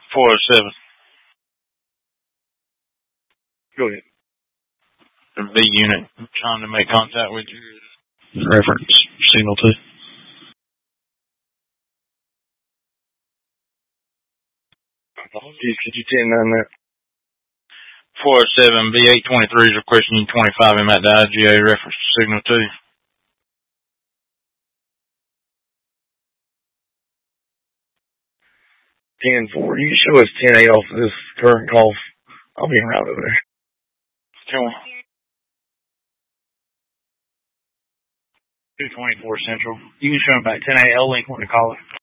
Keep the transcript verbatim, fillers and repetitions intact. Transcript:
four oh seven. Go ahead. The B unit trying to make contact with you. Reference signal two. Apologies, could you ten nine that? four oh seven, B eight twenty-three is requesting twenty-five M at the I G A reference signal two. ten four. You can show us ten eight off of this current call. I'll be around over there. ten one. two twenty-four Central. You can show him back ten eight L Link when to call it.